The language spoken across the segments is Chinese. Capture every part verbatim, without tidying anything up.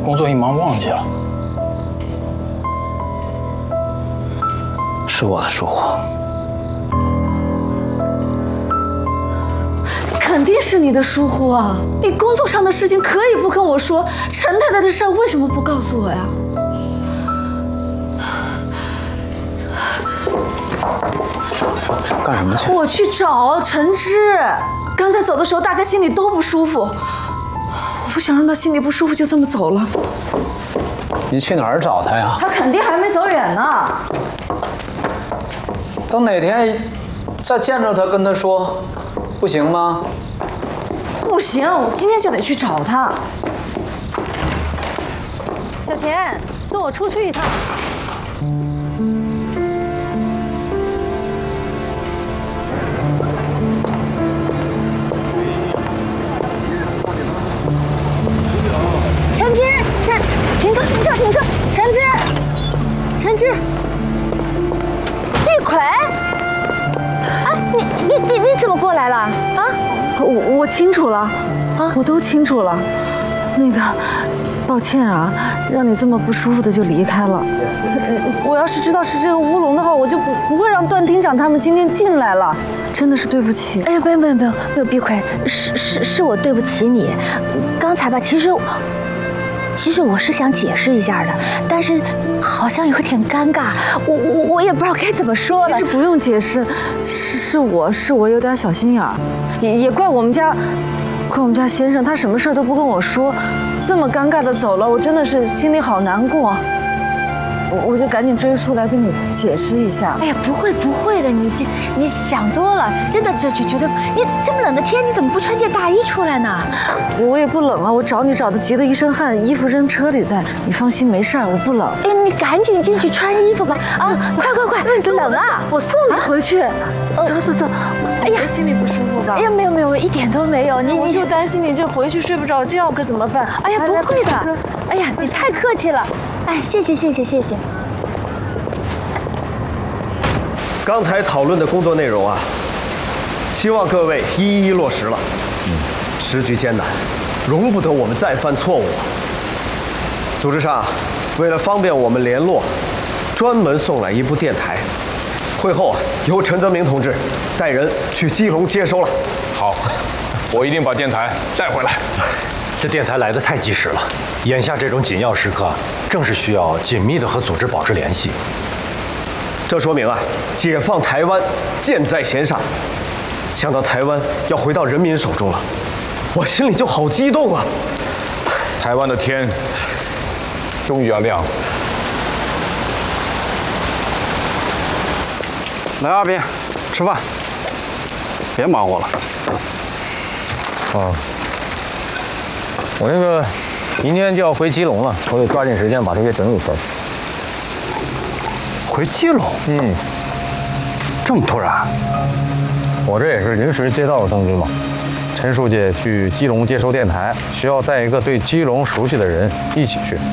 工作一忙忘记了。是我的疏忽。 肯定是你的疏忽啊！你工作上的事情可以不跟我说，陈太太的事儿为什么不告诉我呀？ 干什么去？ 我去找陈芝。刚才走的时候，大家心里都不舒服，我不想让他心里不舒服就这么走了。 你去哪儿找他呀？ 他肯定还没走远呢。 等哪天再见着他，跟他说，不行吗？ 不行，我今天就得去找他。小钱，送我出去一趟。陈芝，陈，停车，停车，停车！陈芝，陈芝， 玉奎，啊，你你你你怎么过来了啊？ 我我清楚了，啊，我都清楚了。那个，抱歉啊，让你这么不舒服的就离开了。我要是知道是这个乌龙的话，我就不不会让段厅长他们今天进来了。真的是对不起。 哎呀，不用不用不用，没有碧奎，是是是我对不起你。刚才吧，其实其实我是想解释一下的，但是好像有点尴尬，我我我也不知道该怎么说了。 其实不用解释，是是我是我有点小心眼儿，也也怪我们家，怪我们家先生，他什么事儿都不跟我说，这么尴尬的走了，我真的是心里好难过。我我就赶紧追出来跟你解释一下。 哎呀，不会不会的，你这你想多了，真的这这绝对。你这么冷的天，你怎么不穿件大衣出来呢？ 我也不冷啊，我找你找的急得一身汗，衣服扔车里在。你放心，没事儿，我不冷。 哎，你赶紧进去穿衣服吧！啊，快快快，冷啊！ 我送你回去。走走走。哎呀，心里不舒服吧？ 哎呀，没有没有，一点都没有。你我就担心你这回去睡不着觉，可怎么办？ 哎呀，不会的。哎呀，你太客气了。哎，谢谢谢谢谢谢。 刚才讨论的工作内容啊，希望各位一一落实了。嗯，时局艰难，容不得我们再犯错误。组织上，为了方便我们联络，专门送来一部电台。会后啊，由陈泽明同志带人去基隆接收了。 好，我一定把电台带回来。 这电台来得太及时了，眼下这种紧要时刻，正是需要紧密的和组织保持联系。 这说明啊，解放台湾箭在弦上，想到台湾要回到人民手中了，我心里就好激动啊！ 台湾的天终于要亮了。 来，阿斌，吃饭，别忙活了。 啊，我那个明天就要回基隆了，我得抓紧时间把这些整理出来。 回基隆？ 嗯， 这么突然？ 我这也是临时接到的通知嘛。陈书记去基隆接收电台，需要带一个对基隆熟悉的人一起去。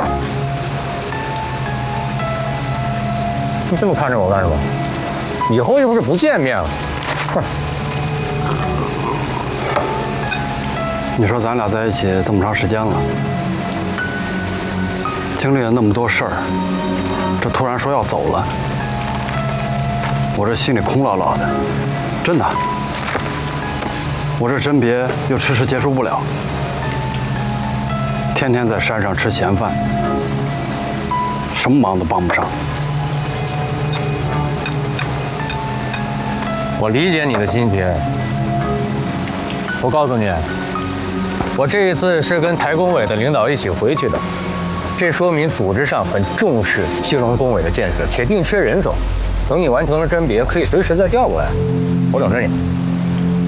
你这么看着我干什么？以后又不是不见面了。哼。 你说咱俩在一起这么长时间了，经历了那么多事儿，这突然说要走了，我这心里空落落的，真的。我这甄别又迟迟结束不了，天天在山上吃闲饭，什么忙都帮不上。 我理解你的心情。我告诉你，我这一次是跟台工委的领导一起回去的，这说明组织上很重视基隆工委的建设，铁定缺人手。等你完成了甄别，可以随时再调过来。我等着你。